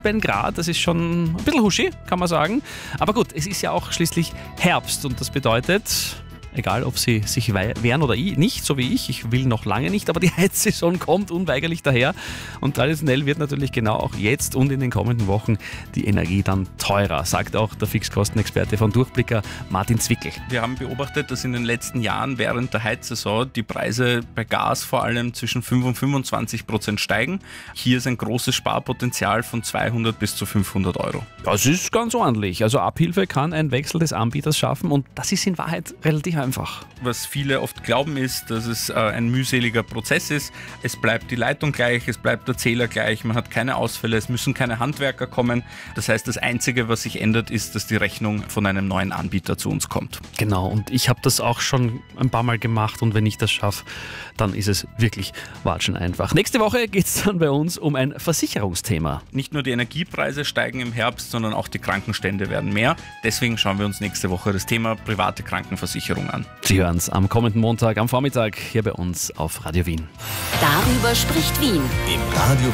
Grad, das ist schon ein bisschen huschi, kann man sagen. Aber gut, es ist ja auch schließlich Herbst und das bedeutet, egal ob Sie sich wehren oder nicht, so wie ich will noch lange nicht, aber die Heizsaison kommt unweigerlich daher und traditionell wird natürlich genau auch jetzt und in den kommenden Wochen die Energie dann teurer, sagt auch der Fixkostenexperte von Durchblicker Martin Zwickel. Wir haben beobachtet, dass in den letzten Jahren während der Heizsaison die Preise bei Gas vor allem zwischen 5 und 25% steigen. Hier ist ein großes Sparpotenzial von 200 bis zu 500 Euro. Das ist ganz ordentlich. Also Abhilfe kann ein Wechsel des Anbieters schaffen und das ist in Wahrheit relativ einfach. Was viele oft glauben ist, dass es ein mühseliger Prozess ist. Es bleibt die Leitung gleich, es bleibt der Zähler gleich, man hat keine Ausfälle, es müssen keine Handwerker kommen. Das heißt, das Einzige, was sich ändert, ist, dass die Rechnung von einem neuen Anbieter zu uns kommt. Genau, und ich habe das auch schon ein paar Mal gemacht und wenn ich das schaffe, dann ist es wirklich watschen einfach. Nächste Woche geht es dann bei uns um ein Versicherungsthema. Nicht nur die Energiepreise steigen im Herbst, sondern auch die Krankenstände werden mehr. Deswegen schauen wir uns nächste Woche das Thema private Krankenversicherung an. Sie hören es am kommenden Montag am Vormittag hier bei uns auf Radio Wien. Darüber spricht Wien. Im Radio